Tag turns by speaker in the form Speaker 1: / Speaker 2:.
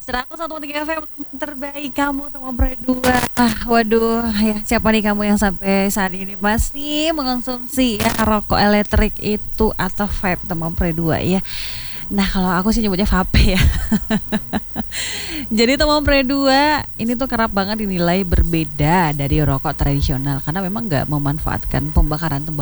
Speaker 1: 101,3 FM terbaik kamu teman berdua. Waduh, ya siapa nih kamu yang sampai saat ini masih mengonsumsi ya rokok elektrik itu atau vape teman berdua ya. Nah, kalau aku sih nyebutnya vape ya. Jadi teman berdua ini tuh kerap banget dinilai berbeda dari rokok tradisional karena memang nggak memanfaatkan pembakaran tembakau